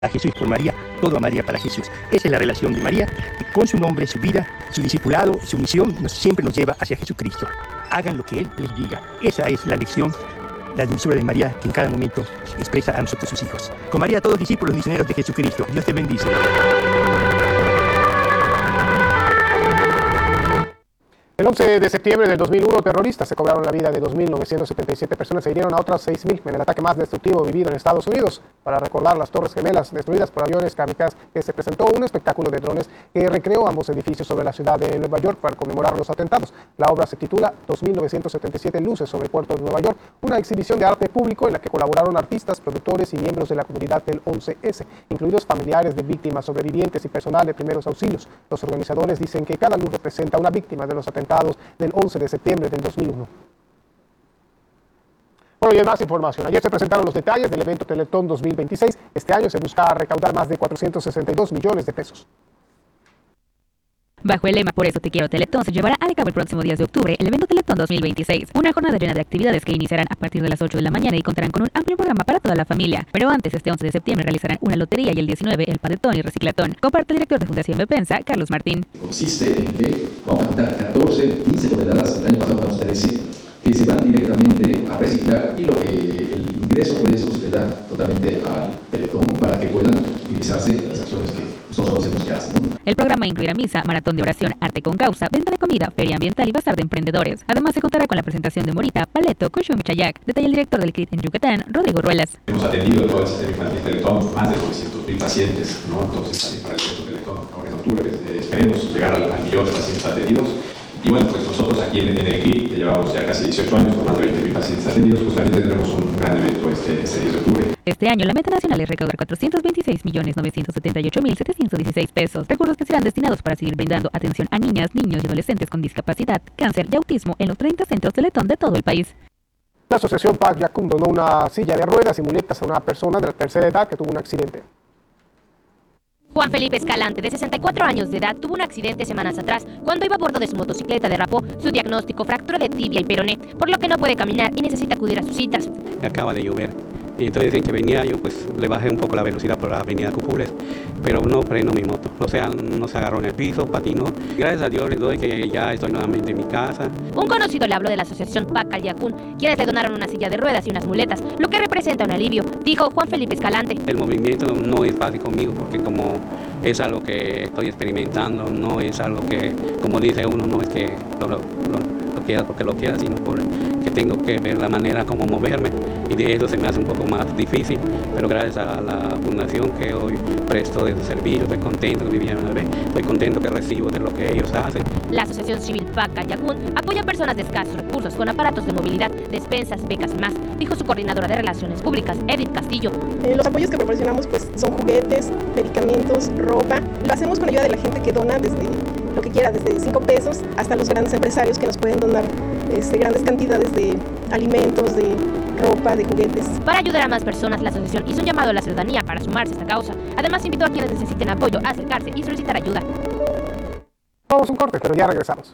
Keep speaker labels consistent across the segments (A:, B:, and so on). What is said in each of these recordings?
A: a Jesús por María, todo a María para Jesús. Esa es la relación de María, que con su nombre, su vida, su discipulado, su misión, siempre nos lleva hacia Jesucristo. Hagan lo que Él les diga. Esa es la lección, la dulzura de María, que en cada momento expresa a nosotros sus hijos. Con María, todos discípulos misioneros de Jesucristo. Dios te bendice.
B: El 11 de septiembre del 2001, terroristas se cobraron la vida de 2.977 personas e hirieron a otras 6.000 en el ataque más destructivo vivido en Estados Unidos. Para recordar las Torres Gemelas destruidas por aviones kamikazes, que se presentó un espectáculo de drones que recreó ambos edificios sobre la ciudad de Nueva York para conmemorar los atentados. La obra se titula 2.977 luces sobre el puerto de Nueva York, una exhibición de arte público en la que colaboraron artistas, productores y miembros de la comunidad del 11S, incluidos familiares de víctimas, sobrevivientes y personal de primeros auxilios. Los organizadores dicen que cada luz representa una víctima de los atentados del 11 de septiembre del 2001. Bueno, y hay más información. Ayer se presentaron los detalles del evento Teletón 2026. Este año se busca recaudar más de 462 millones de pesos.
C: Bajo el lema Por eso te quiero Teletón, se llevará a cabo el próximo 10 de octubre el evento Teletón 2026, una jornada llena de actividades que iniciarán a partir de las 8 de la mañana y contarán con un amplio programa para toda la familia. Pero antes, este 11 de septiembre realizarán una lotería y el 19 el Padetón y Reciclatón. Comparte el director de Fundación Bepensa, Carlos Martín.
D: Consiste en que vamos a juntar 14, 15 toneladas, el año pasado vamos a 13, que se van directamente a reciclar y el ingreso por eso se le da totalmente al Teletón para que puedan utilizarse las acciones que nosotros hacemos que hacen, ¿no?
C: El programa incluirá misa, maratón de oración, arte con causa, venta de comida, feria ambiental y bazar de emprendedores. Además, se contará con la presentación de Morita, Paleto, Cocho Michayac, detalla el director del CRIT en Yucatán, Rodrigo Ruelas.
E: Hemos atendido todo el sistema infantil Teletón, más de 900.000 pacientes, ¿no? Entonces, también para el proyecto Teletón, ahora en octubre, esperemos llegar al millón de pacientes atendidos. Y bueno, pues nosotros aquí en el CRIT, que llevamos ya casi 18 años con más de 20.000 pacientes atendidos, pues también tendremos un gran evento este 10 de octubre.
C: Este año, la meta nacional es recaudar 426.978.716 pesos, recursos que serán destinados para seguir brindando atención a niñas, niños y adolescentes con discapacidad, cáncer y autismo en los 30 centros Teletón de todo el país.
B: La asociación PAC Yacún donó una silla de ruedas y muletas a una persona de la tercera edad que tuvo un accidente.
F: Juan Felipe Escalante, de 64 años de edad, tuvo un accidente semanas atrás. Cuando iba a bordo de su motocicleta derrapó. Su diagnóstico: fractura de tibia y peroné, por lo que no puede caminar y necesita acudir a sus citas.
G: Acaba de llover y entonces en que venía yo pues le bajé un poco la velocidad por la avenida Cupules, pero no frenó mi moto, o sea, no se agarró en el piso, patinó. Gracias a Dios les doy que ya estoy nuevamente en mi casa.
F: Un conocido le habló de la asociación PAC Yacún, quienes le donaron una silla de ruedas y unas muletas, lo que representa un alivio, dijo Juan Felipe Escalante.
G: El movimiento no es fácil conmigo porque como es algo que estoy experimentando, no es algo que, como dice uno, no es que lo quiera porque lo quiera, sino porque tengo que ver la manera como moverme, y de eso se me hace un poco más difícil, pero gracias a la fundación que hoy presto de su servicio, estoy contento que Viviana me ve, estoy contento que recibo de lo que ellos hacen.
F: La asociación civil PAC Yacún apoya a personas de escasos recursos con aparatos de movilidad, despensas, becas y más, dijo su coordinadora de Relaciones Públicas, Edith Castillo.
H: Los apoyos que proporcionamos pues son juguetes, medicamentos, ropa. Lo hacemos con ayuda de la gente que dona desde lo que quiera, desde 5 pesos hasta los grandes empresarios que nos pueden donar grandes cantidades de alimentos, de ropa, de juguetes.
F: Para ayudar a más personas, la asociación hizo un llamado a la ciudadanía para sumarse a esta causa. Además, invitó a quienes necesiten apoyo a acercarse y solicitar ayuda.
B: Vamos a un corte, pero ya regresamos.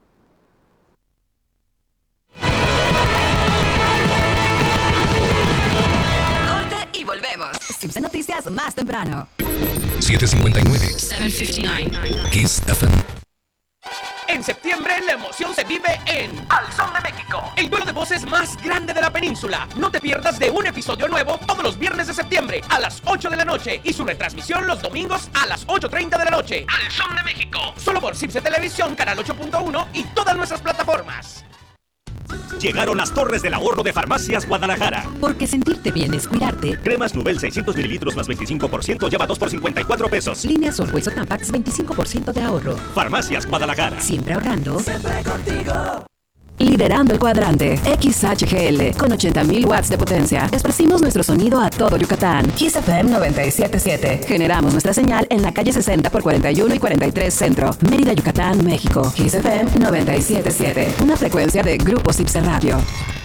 I: Corte y volvemos. Simpson Noticias más temprano.
J: 7:59.
I: 7:59.
J: Kiss FM.
K: En septiembre la emoción se vive en Al Son de México, el duelo de voces más grande de la península. No te pierdas de un episodio nuevo todos los viernes de septiembre a las 8 de la noche y su retransmisión los domingos a las 8:30 de la noche. Al Son de México, solo por Cipse Televisión, Canal 8.1 y todas nuestras plataformas.
L: Llegaron las Torres del Ahorro de Farmacias Guadalajara.
I: Porque sentirte bien es cuidarte.
L: Cremas Nubel 600 mililitros más 25%, lleva 2 por 54 pesos.
I: Líneas Orhueso Tampax, 25% de ahorro.
L: Farmacias Guadalajara.
I: Siempre ahorrando. Siempre contigo. Liderando el cuadrante, XHGL, con 80.000 watts de potencia. Esparcimos nuestro sonido a todo Yucatán. Kiss FM 97.7. Generamos nuestra señal en la calle 60 por 41 y 43 Centro, Mérida, Yucatán, México. Kiss FM 97.7. Una frecuencia de Grupo Cipse Radio.